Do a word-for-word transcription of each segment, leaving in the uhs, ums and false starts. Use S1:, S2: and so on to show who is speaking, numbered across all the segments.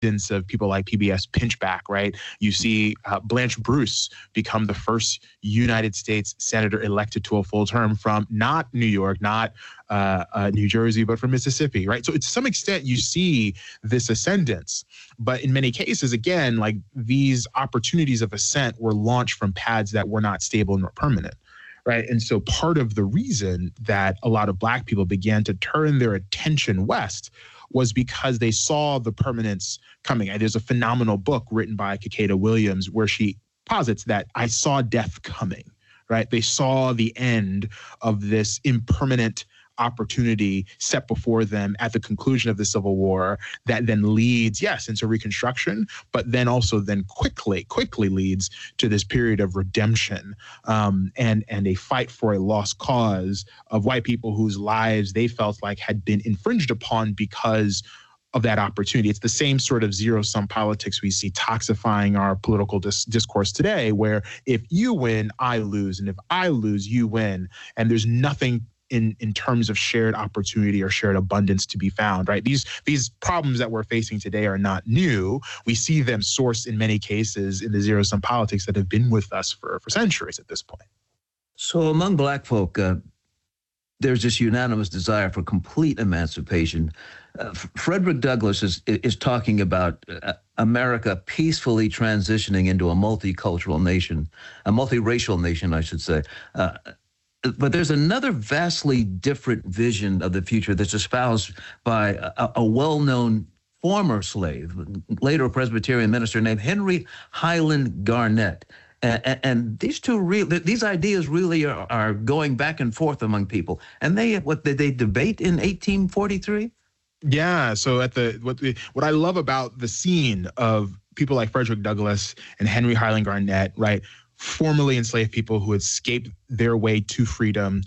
S1: of people like P B S Pinchback, right? You see uh, Blanche Bruce become the first United States senator elected to a full term from not New York, not uh, uh, New Jersey, but from Mississippi, right? So to some extent, you see this ascendance. But in many cases, again, like these opportunities of ascent were launched from paths that were not stable nor permanent. Right. And so part of the reason that a lot of Black people began to turn their attention west was because they saw the permanence coming. And there's a phenomenal book written by Kekada Williams where she posits that I saw death coming. Right. They saw the end of this impermanent opportunity set before them at the conclusion of the Civil War that then leads, yes, into Reconstruction, but then also then quickly, quickly leads to this period of redemption um, and, and a fight for a lost cause of white people whose lives they felt like had been infringed upon because of that opportunity. It's the same sort of zero-sum politics we see toxifying our political dis- discourse today, where if you win, I lose, and if I lose, you win, and there's nothing in in terms of shared opportunity or shared abundance to be found, right? These these problems that we're facing today are not new. We see them sourced in many cases in the zero-sum politics that have been with us for, for centuries at this point.
S2: So among Black folk, uh, there's this unanimous desire for complete emancipation. Uh, Frederick Douglass is is talking about uh, America peacefully transitioning into a multicultural nation, a multiracial nation, I should say. Uh, But there's another vastly different vision of the future that's espoused by a, a well-known former slave, later a Presbyterian minister named Henry Highland Garnet. And, and these two, real, these ideas really are, are going back and forth among people. And they, what did they debate in eighteen forty-three?
S1: Yeah. So at the what the, what I love about the scene of people like Frederick Douglass and Henry Highland Garnet, right? Formerly enslaved people who escaped their way to freedom,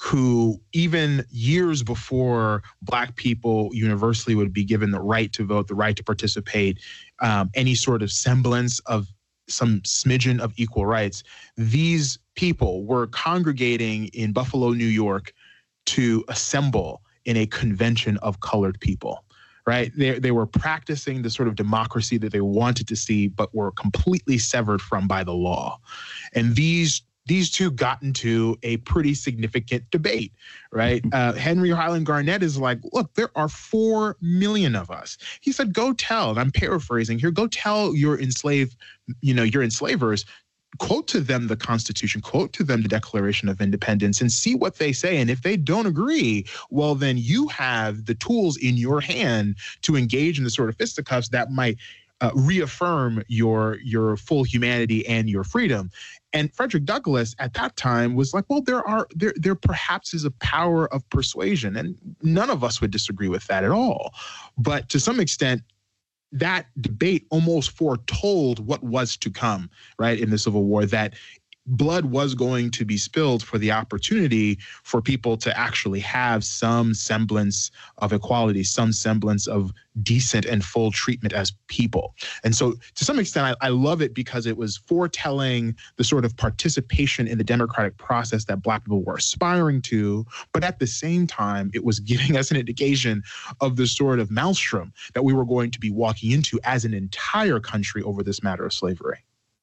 S1: who even years before Black people universally would be given the right to vote, the right to participate, um, any sort of semblance of some smidgen of equal rights, these people were congregating in Buffalo, New York, to assemble in a convention of colored people. Right. They, they were practicing the sort of democracy that they wanted to see, but were completely severed from by the law. And these these two got into a pretty significant debate. Right. Uh, Henry Highland Garnet is like, look, there are four million of us. He said, go tell, and I'm paraphrasing here, go tell your enslaved, you know, your enslavers, quote to them the Constitution, quote to them the Declaration of Independence, and see what they say. And if they don't agree, well, then you have the tools in your hand to engage in the sort of fisticuffs that might uh, reaffirm your your full humanity and your freedom. And Frederick Douglass at that time was like, well, there are there there perhaps is a power of persuasion, and none of us would disagree with that at all. But to some extent, that debate almost foretold what was to come, right, in the Civil War, that blood was going to be spilled for the opportunity for people to actually have some semblance of equality, some semblance of decent and full treatment as people. And so to some extent, I, I love it because it was foretelling the sort of participation in the democratic process that Black people were aspiring to, but at the same time, it was giving us an indication of the sort of maelstrom that we were going to be walking into as an entire country over this matter of slavery.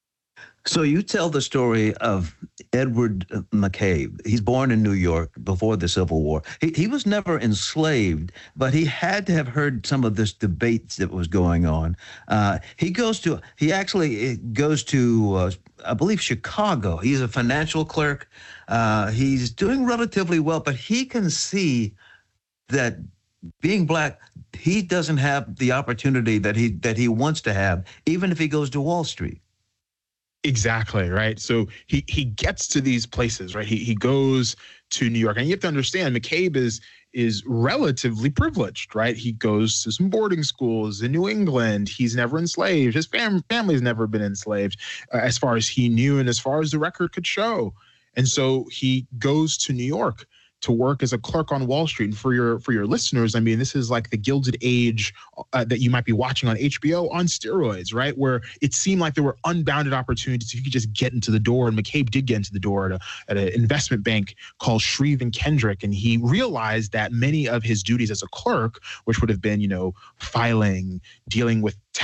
S2: So you tell the story of Edward McCabe. He's born in New York before the Civil War. He, he was never enslaved, but he had to have heard some of this debate that was going on. Uh, he goes to, he actually goes to, uh, I believe, Chicago. He's a financial clerk. Uh, he's doing relatively well, but he can see that being Black, he doesn't have the opportunity that he that he wants to have, even if he goes to Wall Street.
S1: Exactly, right? So he he gets to these places, right? He he goes to New York. And you have to understand, McCabe is is relatively privileged, right? He goes to some boarding schools in New England. He's never enslaved. His fam- family's never been enslaved, uh, as far as he knew and as far as the record could show. And so he goes to New York to work as a clerk on Wall Street. And for your for your listeners, I mean, this is like the Gilded Age uh, that you might be watching on H B O on steroids, right? Where it seemed like there were unbounded opportunities if you could just get into the door. And McCabe did get into the door at a at an investment bank called Shreve and Kendrick, and he realized that many of his duties as a clerk, which would have been, you know, filing, dealing with